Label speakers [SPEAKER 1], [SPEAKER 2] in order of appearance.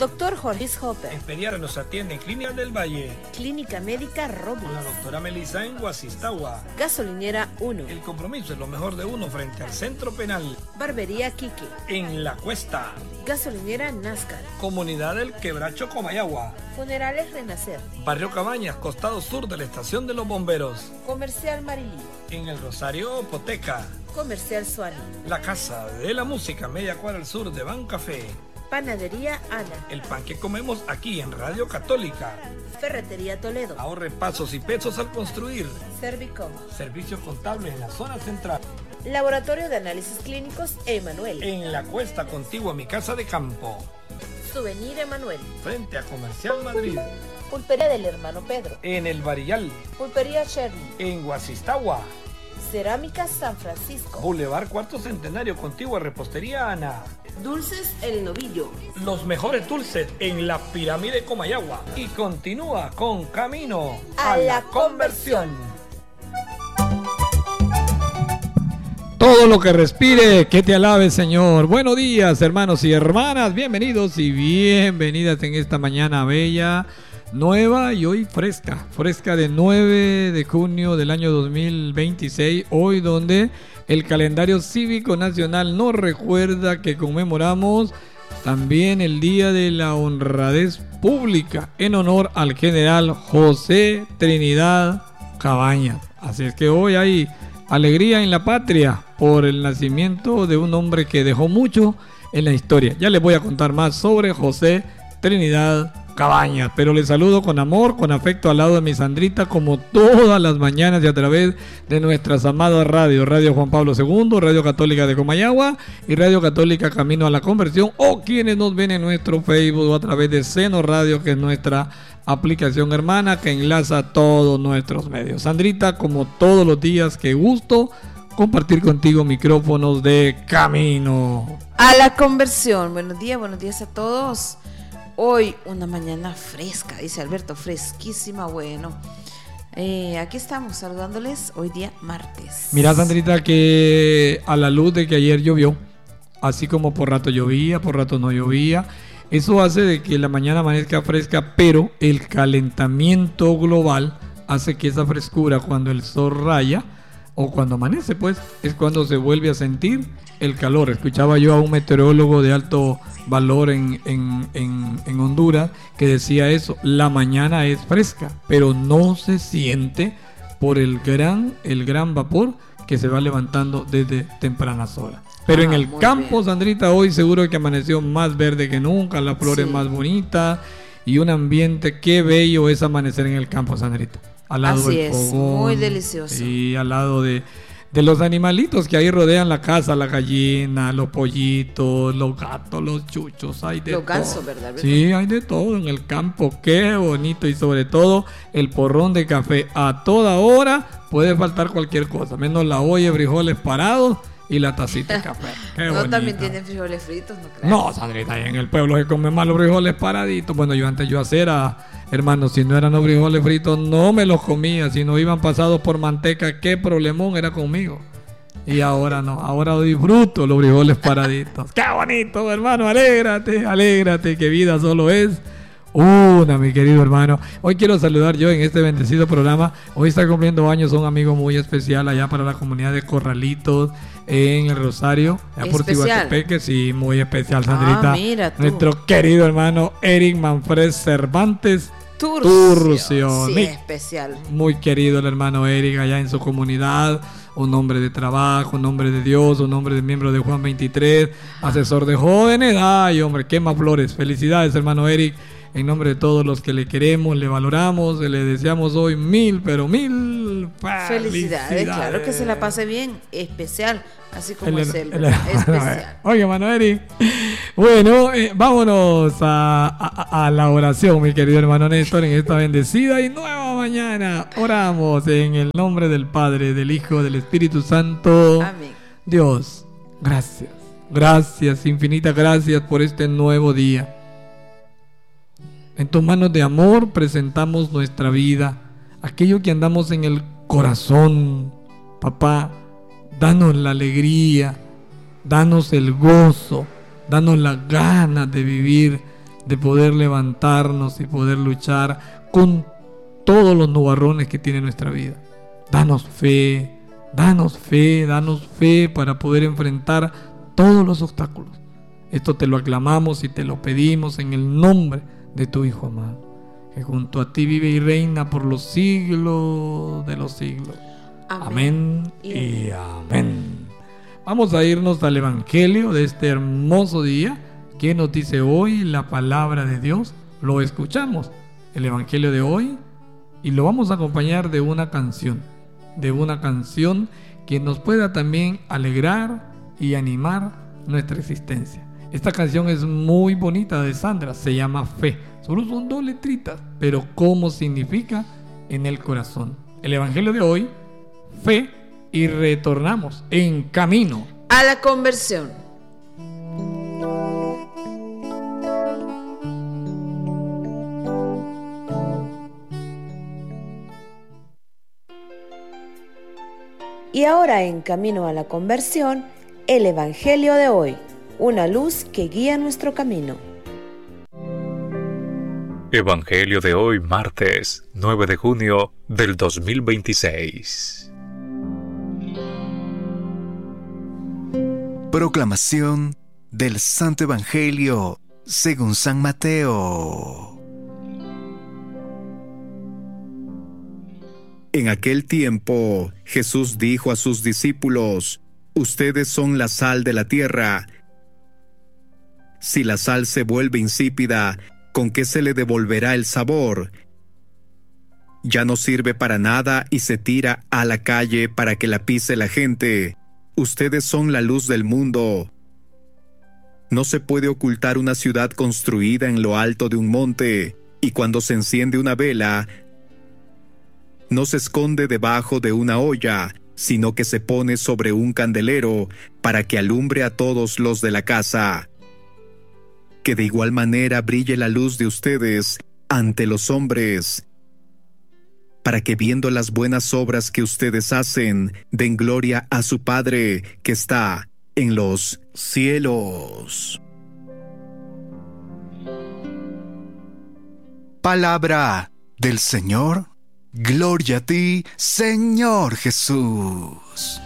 [SPEAKER 1] Doctor Jorge Hopper.
[SPEAKER 2] En Pediatra nos atiende en Clínica del Valle.
[SPEAKER 1] Clínica Médica Robles.
[SPEAKER 2] Con la doctora Melissa en Guasistagua.
[SPEAKER 1] Gasolinera 1.
[SPEAKER 2] El compromiso es lo mejor de uno frente al Centro Penal.
[SPEAKER 1] Barbería Quique.
[SPEAKER 2] En La Cuesta.
[SPEAKER 1] Gasolinera Nascar.
[SPEAKER 2] Comunidad del Quebracho Comayagua.
[SPEAKER 1] Funerales Renacer.
[SPEAKER 2] Barrio Cabañas, costado sur de la Estación de los Bomberos.
[SPEAKER 1] Comercial Marilí.
[SPEAKER 2] En El Rosario, Poteca.
[SPEAKER 1] Comercial Suani.
[SPEAKER 2] La Casa de la Música, media cuadra al sur de Bancafé.
[SPEAKER 1] Panadería Ana.
[SPEAKER 2] El pan que comemos aquí en Radio Católica.
[SPEAKER 1] Ferretería Toledo.
[SPEAKER 2] Ahorre pasos y pesos al construir.
[SPEAKER 1] Servicom.
[SPEAKER 2] Servicios contables en la zona central.
[SPEAKER 1] Laboratorio de Análisis Clínicos Emanuel.
[SPEAKER 2] En La Cuesta, contigua a mi casa de campo.
[SPEAKER 1] Souvenir Emanuel.
[SPEAKER 2] Frente a Comercial Madrid.
[SPEAKER 1] Pulpería del Hermano Pedro.
[SPEAKER 2] En El Barillal.
[SPEAKER 1] Pulpería Cherry.
[SPEAKER 2] En Guasistagua.
[SPEAKER 1] Cerámica San Francisco.
[SPEAKER 2] Boulevard Cuarto Centenario, contigua a Repostería Ana.
[SPEAKER 1] Dulces El Novillo.
[SPEAKER 2] Los mejores dulces en la Pirámide Comayagua. Y continúa con Camino
[SPEAKER 1] a la Conversión.
[SPEAKER 3] Todo lo que respire, que te alabe, Señor. Buenos días, hermanos y hermanas. Bienvenidos y bienvenidas en esta mañana bella, nueva y hoy fresca de 9 de junio del año 2026. Hoy donde el calendario cívico nacional nos recuerda que conmemoramos también el Día de la Honradez Pública en honor al general José Trinidad Cabañas. Así es que hoy hay alegría en la patria por el nacimiento de un hombre que dejó mucho en la historia. Ya les voy a contar más sobre José Trinidad Cabañas, pero les saludo con amor, con afecto al lado de mi Sandrita, como todas las mañanas y a través de nuestras amadas radios, Radio Juan Pablo II, Radio Católica de Comayagua y Radio Católica Camino a la Conversión, o quienes nos ven en nuestro Facebook o a través de Seno Radio, que es nuestra aplicación hermana que enlaza todos nuestros medios. Sandrita, como todos los días, qué gusto compartir contigo micrófonos de Camino
[SPEAKER 4] a la Conversión. Buenos días a todos. Hoy una mañana fresca, dice Alberto, fresquísima. Bueno, aquí estamos saludándoles hoy día martes.
[SPEAKER 3] Mira, Sandrita, que a la luz de que ayer llovió, así como por rato llovía, por rato no llovía, eso hace de que la mañana amanezca fresca, pero el calentamiento global hace que esa frescura, cuando el sol raya o cuando amanece, pues es cuando se vuelve a sentir el calor. Escuchaba yo a un meteorólogo de alto valor en Honduras que decía eso: la mañana es fresca, pero no se siente por el gran vapor que se va levantando desde tempranas horas. Pero en el campo, bien, Sandrita, hoy seguro que amaneció más verde que nunca, las flores más bonitas y un ambiente. Qué bello es amanecer en el campo, Sandrita. Al lado
[SPEAKER 4] así
[SPEAKER 3] del fogón,
[SPEAKER 4] muy delicioso.
[SPEAKER 3] Y al lado de los animalitos que ahí rodean la casa, la gallina, los pollitos, los gatos, los chuchos, hay de
[SPEAKER 4] los
[SPEAKER 3] todo.
[SPEAKER 4] gansos, ¿verdad?
[SPEAKER 3] Sí, hay de todo en el campo, qué bonito. Y sobre todo el porrón de café a toda hora. Puede faltar cualquier cosa, menos la olla de frijoles parados y la tacita de café. Qué
[SPEAKER 4] no,
[SPEAKER 3] bonita.
[SPEAKER 4] También tienen frijoles fritos, ¿no crees?
[SPEAKER 3] No, Sandrita, ahí en el pueblo se comen más los frijoles paraditos. Bueno, yo antes hermano, si no eran los frijoles fritos, no me los comía. Si no iban pasados por manteca, qué problemón era conmigo. Y ahora no, ahora disfruto los frijoles paraditos. ¡Qué bonito, hermano! Alégrate, que vida solo es una, mi querido hermano. Hoy quiero saludar yo en este bendecido programa. Hoy está cumpliendo años un amigo muy especial allá para la comunidad de Corralitos en el Rosario, allá por Tihuatepeque. Sí, muy especial, Sandrita.
[SPEAKER 4] Mira tú.
[SPEAKER 3] Nuestro querido hermano Eric Manfred Cervantes Turcio.
[SPEAKER 4] Sí, especial.
[SPEAKER 3] Muy querido el hermano Eric allá en su comunidad. Un hombre de trabajo, un hombre de Dios, un hombre de miembro de Juan 23, asesor de jóvenes. Ay, hombre, quema flores. Felicidades, hermano Eric. En nombre de todos los que le queremos, le valoramos, le deseamos hoy mil felicidades.
[SPEAKER 4] Claro, que se la pase bien, especial, así como es él, especial.
[SPEAKER 3] Oye, hermano Eric, bueno, vámonos a la oración, mi querido hermano Néstor, en esta bendecida y nueva mañana. Oramos en el nombre del Padre, del Hijo, del Espíritu Santo.
[SPEAKER 4] Amén.
[SPEAKER 3] Dios, gracias, infinitas gracias por este nuevo día. En tus manos de amor presentamos nuestra vida, aquello que andamos en el corazón. Papá, danos la alegría, danos el gozo, danos las ganas de vivir de poder levantarnos y poder luchar con todos los nubarrones que tiene nuestra vida. Danos fe, danos fe, danos fe para poder enfrentar todos los obstáculos. Esto te lo aclamamos y te lo pedimos en el nombre de tu Hijo amado, que junto a ti vive y reina por los siglos de los siglos. Amén y amén. Vamos a irnos al Evangelio de este hermoso día. ¿Qué nos dice hoy la palabra de Dios? Lo escuchamos, el Evangelio de hoy, y lo vamos a acompañar de una canción que nos pueda también alegrar y animar nuestra existencia. Esta canción es muy bonita, de Sandra, se llama Fe. Solo son 2 letritas, pero cómo significa en el corazón. El Evangelio de hoy, fe, y retornamos en camino
[SPEAKER 4] a la conversión.
[SPEAKER 1] Y ahora en camino a la conversión, el Evangelio de hoy, una luz que guía nuestro camino.
[SPEAKER 5] Evangelio de hoy, martes 9 de junio del 2026.
[SPEAKER 6] Proclamación del Santo Evangelio según San Mateo. En aquel tiempo, Jesús dijo a sus discípulos: Ustedes son la sal de la tierra. Si la sal se vuelve insípida, ¿con qué se le devolverá el sabor? Ya no sirve para nada y se tira a la calle para que la pise la gente. Ustedes son la luz del mundo. No se puede ocultar una ciudad construida en lo alto de un monte, y cuando se enciende una vela, no se esconde debajo de una olla, sino que se pone sobre un candelero para que alumbre a todos los de la casa. Que de igual manera brille la luz de ustedes ante los hombres, para que viendo las buenas obras que ustedes hacen, den gloria a su Padre que está en los cielos. Palabra del Señor. Gloria a ti, Señor Jesús.